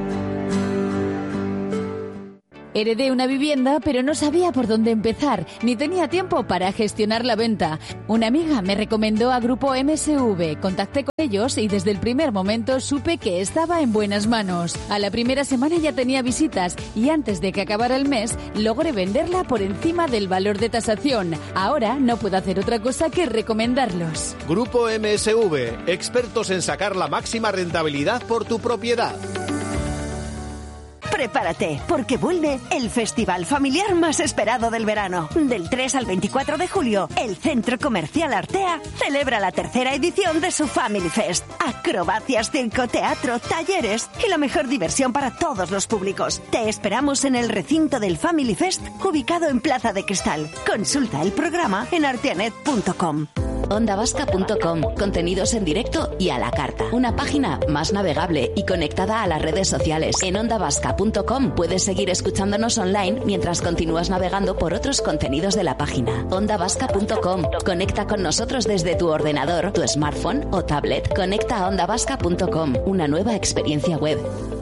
Heredé una vivienda, pero no sabía por dónde empezar, ni tenía tiempo para gestionar la venta. Una amiga me recomendó a Grupo M S V. Contacté con ellos y desde el primer momento supe que estaba en buenas manos. A la primera semana ya tenía visitas y antes de que acabara el mes logré venderla por encima del valor de tasación. Ahora no puedo hacer otra cosa que recomendarlos. Grupo M S V, expertos en sacar la máxima rentabilidad por tu propiedad. Prepárate, porque vuelve el festival familiar más esperado del verano. Del tres al veinticuatro de julio, el Centro Comercial Artea celebra la tercera edición de su Family Fest. Acrobacias, circo, teatro, talleres y la mejor diversión para todos los públicos. Te esperamos en el recinto del Family Fest, ubicado en Plaza de Cristal. Consulta el programa en arteanet punto com. onda vasca punto com. Contenidos en directo y a la carta. Una página más navegable y conectada a las redes sociales. En onda vasca punto com puedes seguir escuchándonos online mientras continúas navegando por otros contenidos de la página. onda vasca punto com. Conecta con nosotros desde tu ordenador, tu smartphone o tablet. Conecta a onda vasca punto com. Una nueva experiencia web.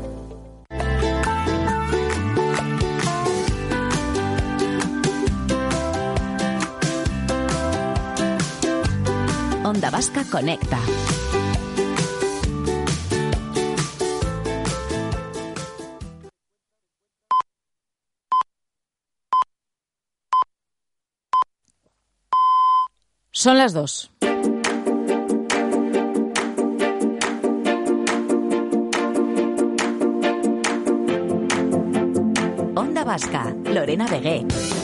Onda Vasca Conecta. Son las dos. Onda Vasca, Lorena Vegué.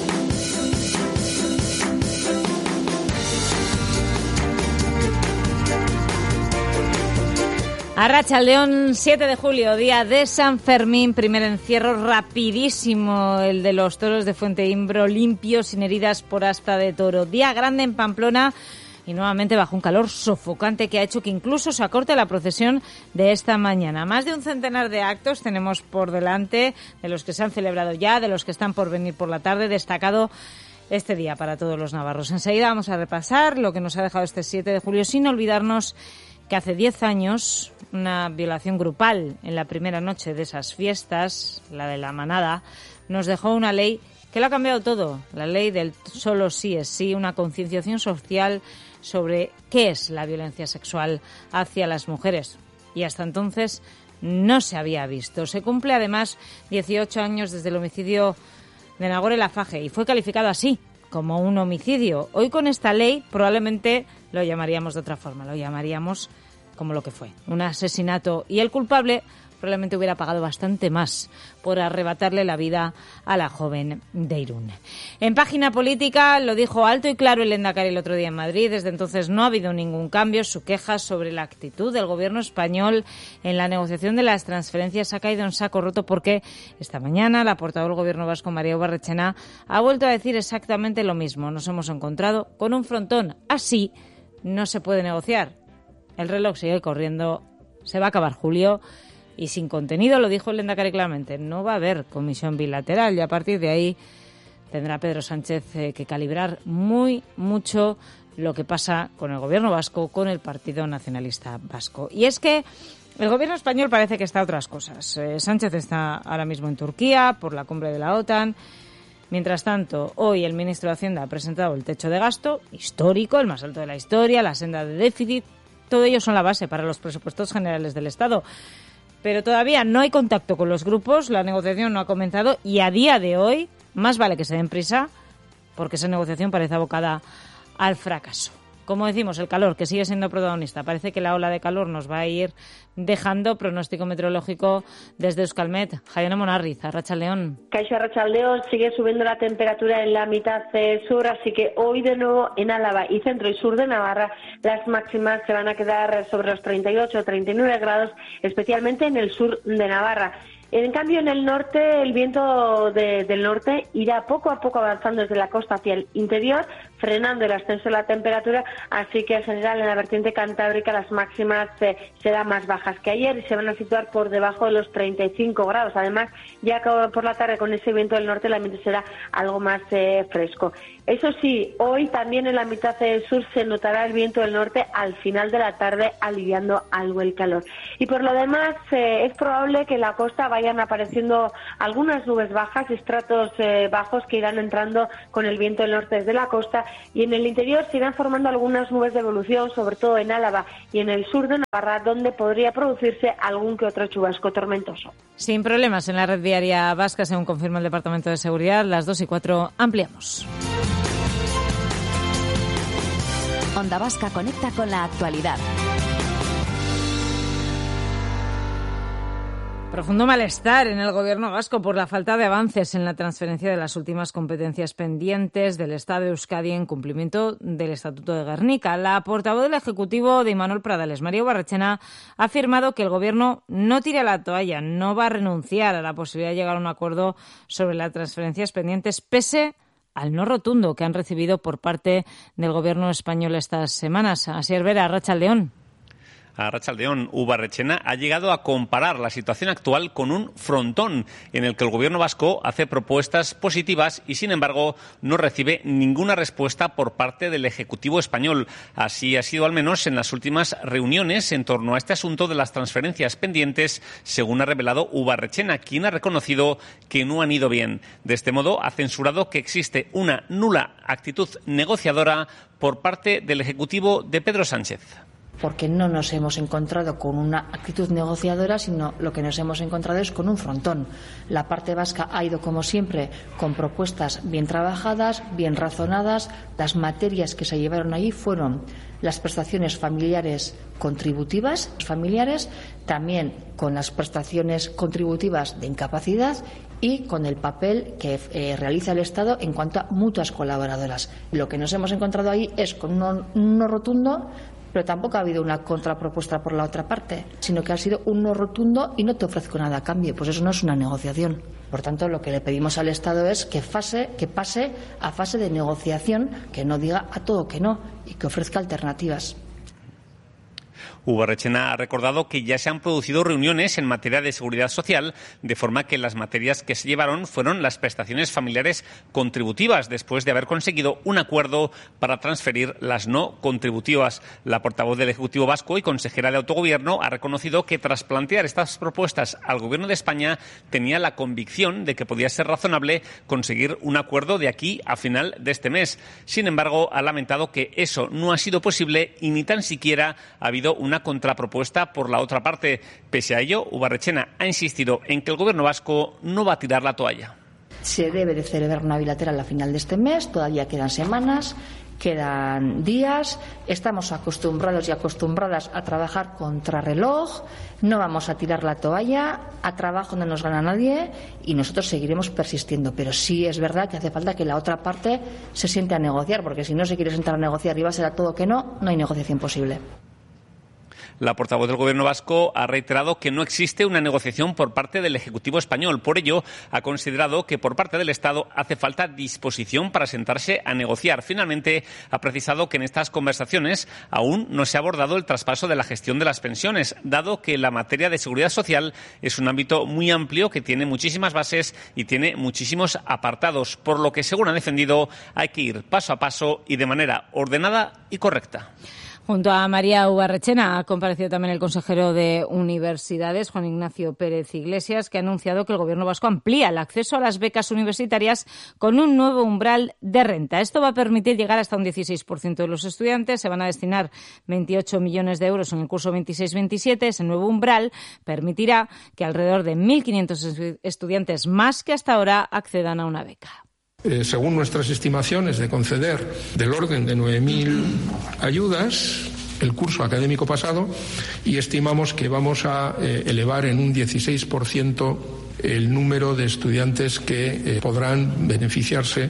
Arratsaldeon, siete de julio, día de San Fermín, primer encierro rapidísimo, el de los toros de Fuente Imbro, limpios, sin heridas por asta de toro. Día grande en Pamplona y nuevamente bajo un calor sofocante que ha hecho que incluso se acorte la procesión de esta mañana. Más de un centenar de actos tenemos por delante, de los que se han celebrado ya, de los que están por venir por la tarde, destacado este día para todos los navarros. Enseguida vamos a repasar lo que nos ha dejado este siete de julio, sin olvidarnos que hace diez años una violación grupal en la primera noche de esas fiestas, la de la manada, nos dejó una ley que lo ha cambiado todo, la ley del solo sí es sí, una concienciación social sobre qué es la violencia sexual hacia las mujeres. Y hasta entonces no se había visto. Se cumple además dieciocho años desde el homicidio de Nagore Laffage y fue calificado así, como un homicidio. Hoy con esta ley probablemente lo llamaríamos de otra forma, lo llamaríamos como lo que fue, un asesinato, y el culpable probablemente hubiera pagado bastante más por arrebatarle la vida a la joven de Irún. En página política lo dijo alto y claro el Lehendakari el otro día en Madrid. Desde entonces no ha habido ningún cambio. Su queja sobre la actitud del gobierno español en la negociación de las transferencias ha caído en saco roto porque esta mañana la portavoz del gobierno vasco, María Barrechena, ha vuelto a decir exactamente lo mismo. Nos hemos encontrado con un frontón. Así no se puede negociar. El reloj sigue corriendo, se va a acabar julio y sin contenido, lo dijo el Lehendakari claramente, no va a haber comisión bilateral y a partir de ahí tendrá Pedro Sánchez eh, que calibrar muy mucho lo que pasa con el gobierno vasco, con el Partido Nacionalista Vasco. Y es que el gobierno español parece que está a otras cosas. Eh, Sánchez está ahora mismo en Turquía por la cumbre de la OTAN Mientras tanto, hoy el ministro de Hacienda ha presentado el techo de gasto histórico, el más alto de la historia, la senda de déficit. Todo ello son la base para los presupuestos generales del Estado. Pero todavía no hay contacto con los grupos, la negociación no ha comenzado y a día de hoy más vale que se den prisa porque esa negociación parece abocada al fracaso. Como decimos, el calor, que sigue siendo protagonista. Parece que la ola de calor nos va a ir dejando. Pronóstico meteorológico desde Euskalmet. Jaione Monarriz, Arratsaldeon. Kaixo, Arratsaldeon. Sigue subiendo la temperatura en la mitad eh, sur, así que hoy de nuevo en Álava y centro y sur de Navarra las máximas se van a quedar sobre los treinta y ocho a treinta y nueve grados, especialmente en el sur de Navarra. En cambio, en el norte, el viento de, del norte irá poco a poco avanzando desde la costa hacia el interior, frenando el ascenso de la temperatura, así que en general en la vertiente cantábrica las máximas eh, serán más bajas que ayer y se van a situar por debajo de los treinta y cinco grados. Además, ya por la tarde con ese viento del norte el ambiente será algo más eh, fresco. Eso sí, hoy también en la mitad sur se notará el viento del norte al final de la tarde, aliviando algo el calor. Y por lo demás, eh, es probable que en la costa vayan apareciendo algunas nubes bajas, estratos eh, bajos que irán entrando con el viento del norte desde la costa, y en el interior se irán formando algunas nubes de evolución, sobre todo en Álava y en el sur de Navarra, donde podría producirse algún que otro chubasco tormentoso. Sin problemas en la red viaria vasca, según confirma el Departamento de Seguridad. Las dos y cuatro ampliamos. Onda Vasca conecta con la actualidad. Profundo malestar en el gobierno vasco por la falta de avances en la transferencia de las últimas competencias pendientes del Estado de Euskadi en cumplimiento del Estatuto de Gernika. La portavoz del Ejecutivo de Imanol Pradales, María Ubarretxena, ha afirmado que el gobierno no tira la toalla, no va a renunciar a la posibilidad de llegar a un acuerdo sobre las transferencias pendientes, pese al no rotundo que han recibido por parte del gobierno español estas semanas. Asier Vera, Arratsaldeon. Arratsaldeon, Ubarretxena ha llegado a comparar la situación actual con un frontón en el que el gobierno vasco hace propuestas positivas y, sin embargo, no recibe ninguna respuesta por parte del Ejecutivo español. Así ha sido al menos en las últimas reuniones en torno a este asunto de las transferencias pendientes, según ha revelado Ubarretxena, quien ha reconocido que no han ido bien. De este modo, ha censurado que existe una nula actitud negociadora por parte del Ejecutivo de Pedro Sánchez. Porque no nos hemos encontrado con una actitud negociadora, sino lo que nos hemos encontrado es con un frontón. La parte vasca ha ido, como siempre, con propuestas bien trabajadas, bien razonadas. Las materias que se llevaron allí fueron las prestaciones familiares contributivas, familiares, también con las prestaciones contributivas de incapacidad y con el papel que eh, realiza el Estado en cuanto a mutuas colaboradoras. Lo que nos hemos encontrado ahí es con un no, un no rotundo, pero tampoco ha habido una contrapropuesta por la otra parte, sino que ha sido un no rotundo y no te ofrezco nada a cambio. Pues eso no es una negociación. Por tanto, lo que le pedimos al Estado es que, fase, que pase a fase de negociación, que no diga a todo que no y que ofrezca alternativas. Ubarretxena ha recordado que ya se han producido reuniones en materia de seguridad social, de forma que las materias que se llevaron fueron las prestaciones familiares contributivas, después de haber conseguido un acuerdo para transferir las no contributivas. La portavoz del Ejecutivo vasco y consejera de Autogobierno ha reconocido que tras plantear estas propuestas al Gobierno de España tenía la convicción de que podía ser razonable conseguir un acuerdo de aquí a final de este mes. Sin embargo, ha lamentado que eso no ha sido posible y ni tan siquiera ha habido una contrapropuesta por la otra parte. Pese a ello, Ubarretxena ha insistido en que el gobierno vasco no va a tirar la toalla. Se debe de celebrar una bilateral a final de este mes, todavía quedan semanas, quedan días, estamos acostumbrados y acostumbradas a trabajar contrarreloj, no vamos a tirar la toalla, a trabajo no nos gana nadie y nosotros seguiremos persistiendo, pero sí es verdad que hace falta que la otra parte se siente a negociar, porque si no se quiere sentar a negociar y va a ser a todo que no, no hay negociación posible. La portavoz del Gobierno vasco ha reiterado que no existe una negociación por parte del Ejecutivo español. Por ello, ha considerado que por parte del Estado hace falta disposición para sentarse a negociar. Finalmente, ha precisado que en estas conversaciones aún no se ha abordado el traspaso de la gestión de las pensiones, dado que la materia de seguridad social es un ámbito muy amplio que tiene muchísimas bases y tiene muchísimos apartados, por lo que, según ha defendido, hay que ir paso a paso y de manera ordenada y correcta. Junto a María Ubarrechena ha comparecido también el consejero de Universidades, Juan Ignacio Pérez Iglesias, que ha anunciado que el Gobierno vasco amplía el acceso a las becas universitarias con un nuevo umbral de renta. Esto va a permitir llegar hasta un dieciséis por ciento de los estudiantes. Se van a destinar veintiocho millones de euros en el curso veintiséis veintisiete. Ese nuevo umbral permitirá que alrededor de mil quinientos estudiantes más que hasta ahora accedan a una beca. Eh, según nuestras estimaciones de conceder del orden de nueve mil ayudas el curso académico pasado, y estimamos que vamos a eh, elevar en un dieciséis por ciento el número de estudiantes que eh, podrán beneficiarse.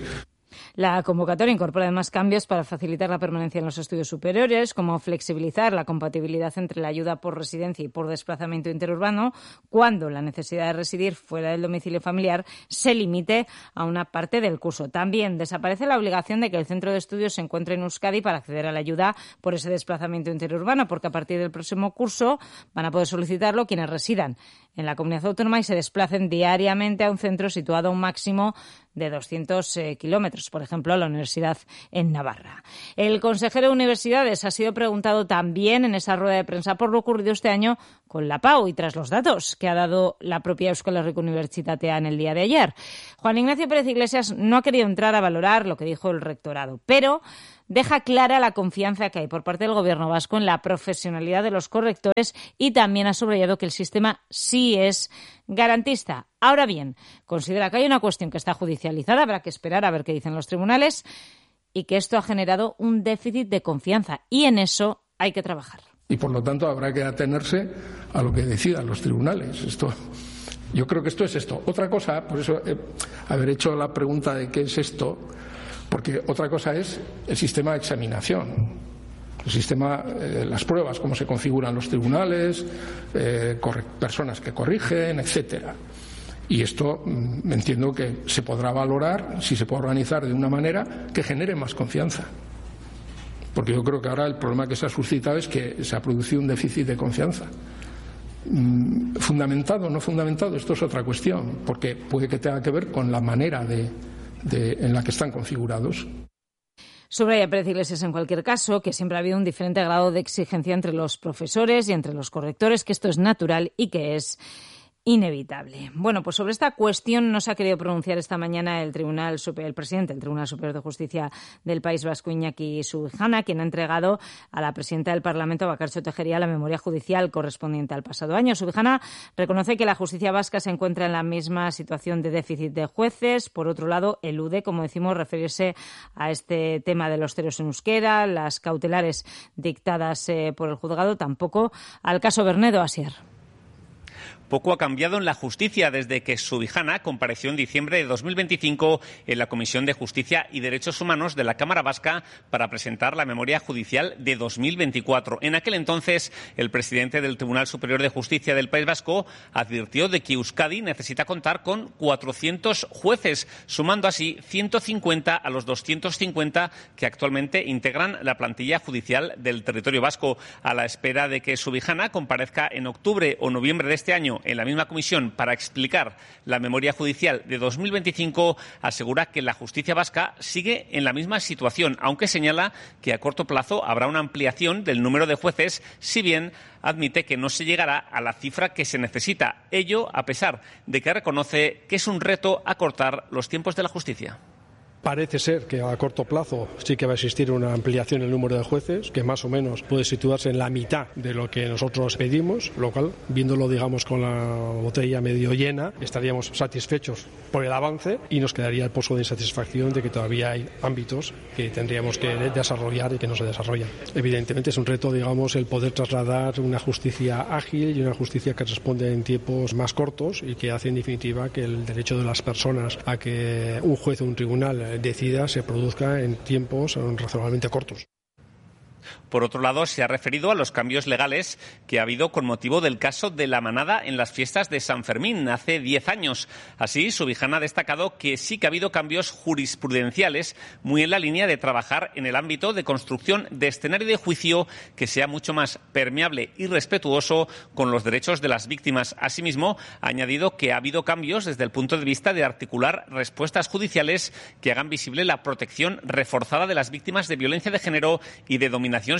La convocatoria incorpora además cambios para facilitar la permanencia en los estudios superiores, como flexibilizar la compatibilidad entre la ayuda por residencia y por desplazamiento interurbano, cuando la necesidad de residir fuera del domicilio familiar se limite a una parte del curso. También desaparece la obligación de que el centro de estudios se encuentre en Euskadi para acceder a la ayuda por ese desplazamiento interurbano, porque a partir del próximo curso van a poder solicitarlo quienes residan en la comunidad autónoma y se desplacen diariamente a un centro situado a un máximo de doscientos eh, kilómetros, por ejemplo, a la universidad en Navarra. El consejero de Universidades ha sido preguntado también en esa rueda de prensa por lo ocurrido este año con la PAU y tras los datos que ha dado la propia Euskal Herriko Unibertsitatea en el día de ayer. Juan Ignacio Pérez Iglesias no ha querido entrar a valorar lo que dijo el rectorado, pero deja clara la confianza que hay por parte del Gobierno vasco en la profesionalidad de los correctores y también ha subrayado que el sistema sí es garantista. Ahora bien, considera que hay una cuestión que está judicializada, habrá que esperar a ver qué dicen los tribunales, y que esto ha generado un déficit de confianza y en eso hay que trabajar. Y por lo tanto habrá que atenerse a lo que decidan los tribunales. Esto, yo creo que esto es esto. Otra cosa, por eso eh, haber hecho la pregunta de qué es esto, porque otra cosa es el sistema de examinación, el sistema, eh, las pruebas, cómo se configuran los tribunales, eh, personas que corrigen, etcétera. Y esto mm, entiendo que se podrá valorar si se puede organizar de una manera que genere más confianza. Porque yo creo que ahora el problema que se ha suscitado es que se ha producido un déficit de confianza. Mm, fundamentado o no fundamentado, esto es otra cuestión, porque puede que tenga que ver con la manera de De, en la que están configurados. Subraya Pérez Iglesias, en cualquier caso, que siempre ha habido un diferente grado de exigencia entre los profesores y entre los correctores, que esto es natural y que es inevitable. Bueno, pues sobre esta cuestión no se ha querido pronunciar esta mañana el Tribunal Superior, el presidente del Tribunal Superior de Justicia del País Vasco, Iñaki Subijana, quien ha entregado a la presidenta del Parlamento, Bakartxo Tejeria, la memoria judicial correspondiente al pasado año. Subijana reconoce que la justicia vasca se encuentra en la misma situación de déficit de jueces. Por otro lado, elude, como decimos, referirse a este tema de los ceros en euskera, las cautelares dictadas eh, por el juzgado, tampoco al caso Bernedo. Asier. Poco ha cambiado en la justicia desde que Subijana compareció en diciembre de dos mil veinticinco en la Comisión de Justicia y Derechos Humanos de la Cámara Vasca para presentar la memoria judicial de dos mil veinticuatro. En aquel entonces, el presidente del Tribunal Superior de Justicia del País Vasco advirtió de que Euskadi necesita contar con cuatrocientos jueces, sumando así ciento cincuenta a los doscientos cincuenta que actualmente integran la plantilla judicial del territorio vasco. A la espera de que Subijana comparezca en octubre o noviembre de este año en la misma comisión para explicar la memoria judicial de dos mil veinticinco, asegura que la justicia vasca sigue en la misma situación, aunque señala que a corto plazo habrá una ampliación del número de jueces, si bien admite que no se llegará a la cifra que se necesita. Ello a pesar de que reconoce que es un reto acortar los tiempos de la justicia. Parece ser que a corto plazo sí que va a existir una ampliación en el número de jueces, que más o menos puede situarse en la mitad de lo que nosotros pedimos, lo cual, viéndolo digamos con la botella medio llena, estaríamos satisfechos por el avance y nos quedaría el pozo de insatisfacción de que todavía hay ámbitos que tendríamos que desarrollar y que no se desarrollan. Evidentemente es un reto, digamos, el poder trasladar una justicia ágil y una justicia que responde en tiempos más cortos y que hace en definitiva que el derecho de las personas a que un juez o un tribunal decida se produzca en tiempos razonablemente cortos. Por otro lado, se ha referido a los cambios legales que ha habido con motivo del caso de la manada en las fiestas de San Fermín hace diez años. Así, Subijana ha destacado que sí que ha habido cambios jurisprudenciales muy en la línea de trabajar en el ámbito de construcción de escenario de juicio que sea mucho más permeable y respetuoso con los derechos de las víctimas. Asimismo, ha añadido que ha habido cambios desde el punto de vista de articular respuestas judiciales que hagan visible la protección reforzada de las víctimas de violencia de género y de dominación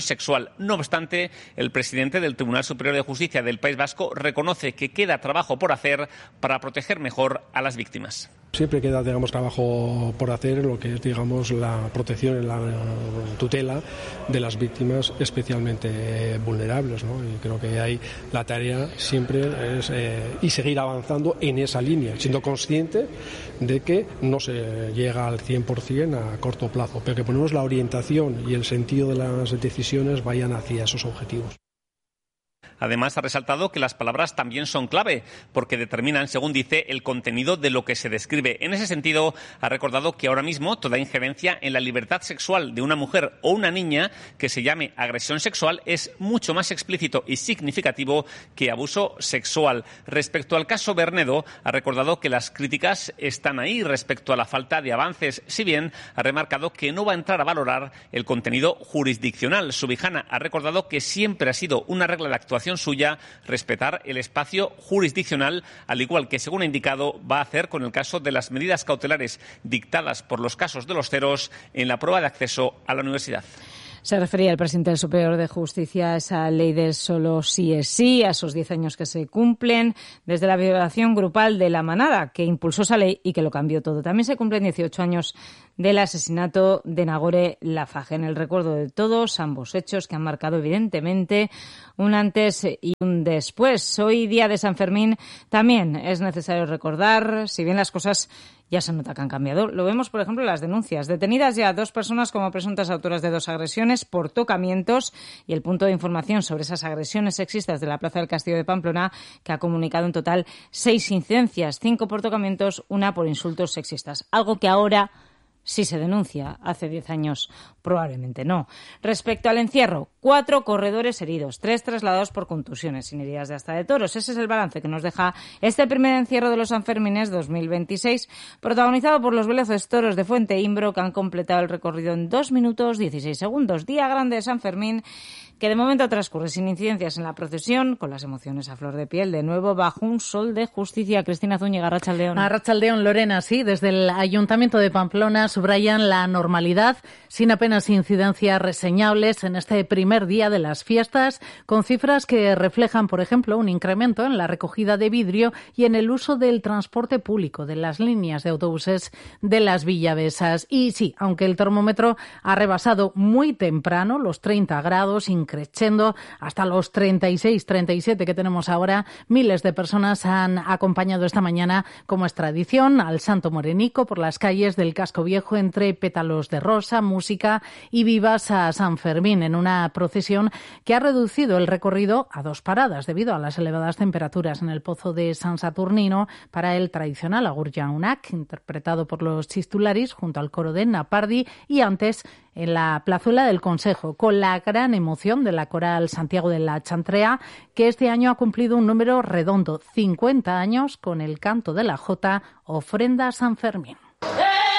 sexual. No obstante, el presidente del Tribunal Superior de Justicia del País Vasco reconoce que queda trabajo por hacer para proteger mejor a las víctimas. Siempre queda, digamos, trabajo por hacer en lo que es, digamos, la protección y la tutela de las víctimas especialmente vulnerables, ¿no? Y creo que ahí la tarea siempre es eh, y seguir avanzando en esa línea, siendo consciente de que no se llega al cien por ciento a corto plazo, pero que ponemos la orientación y el sentido de las decisiones vayan hacia esos objetivos. Además, ha resaltado que las palabras también son clave, porque determinan, según dice, el contenido de lo que se describe. En ese sentido, ha recordado que ahora mismo toda injerencia en la libertad sexual de una mujer o una niña que se llame agresión sexual es mucho más explícito y significativo que abuso sexual. Respecto al caso Bernedo, ha recordado que las críticas están ahí respecto a la falta de avances, si bien ha remarcado que no va a entrar a valorar el contenido jurisdiccional. Subijana ha recordado que siempre ha sido una regla de actuación suya respetar el espacio jurisdiccional, al igual que, según ha indicado, va a hacer con el caso de las medidas cautelares dictadas por los casos de los ceros en la prueba de acceso a la universidad. Se refería el presidente del Superior de Justicia a esa ley de solo sí es sí, a esos diez años que se cumplen desde la violación grupal de La Manada, que impulsó esa ley y que lo cambió todo. También se cumplen dieciocho años del asesinato de Nagore Laffage. En el recuerdo de todos, ambos hechos que han marcado evidentemente un antes y un después. Hoy, día de San Fermín, también es necesario recordar, si bien las cosas ya se nota que han cambiado. Lo vemos, por ejemplo, en las denuncias. Detenidas ya dos personas como presuntas autoras de dos agresiones por tocamientos, y el punto de información sobre esas agresiones sexistas de la Plaza del Castillo de Pamplona, que ha comunicado en total seis incidencias, cinco por tocamientos, una por insultos sexistas. Algo que ahora sí se denuncia, hace diez años probablemente no. Respecto al encierro, cuatro corredores heridos, tres trasladados por contusiones, sin heridas de hasta de toros. Ese es el balance que nos deja este primer encierro de los Sanfermines dos mil veintiséis, protagonizado por los veloces toros de Fuente Imbro, que han completado el recorrido en dos minutos dieciséis segundos. Día grande de San Fermín, que de momento transcurre sin incidencias en la procesión, con las emociones a flor de piel, de nuevo bajo un sol de justicia. Cristina Zúñiga, Arratsaldeon. Arratsaldeon, Lorena, sí, desde el Ayuntamiento de Pamplona subrayan la normalidad, sin apenas incidencias reseñables en este primer día de las fiestas, con cifras que reflejan, por ejemplo, un incremento en la recogida de vidrio y en el uso del transporte público, de las líneas de autobuses de las Villavesas. Y sí, aunque el termómetro ha rebasado muy temprano los treinta grados, increciendo hasta los treinta y seis, treinta y siete que tenemos ahora, miles de personas han acompañado esta mañana, como es tradición, al Santo Morenico por las calles del Casco Viejo entre pétalos de rosa, música y vivas a San Fermín, en una procesión que ha reducido el recorrido a dos paradas debido a las elevadas temperaturas en el Pozo de San Saturnino para el tradicional Agur Jaunak, interpretado por los Chistularis junto al coro de Napardi, y antes en la plazuela del Consejo, con la gran emoción de la coral Santiago de la Chantrea, que este año ha cumplido un número redondo, cincuenta años, con el canto de la Jota, Ofrenda San Fermín.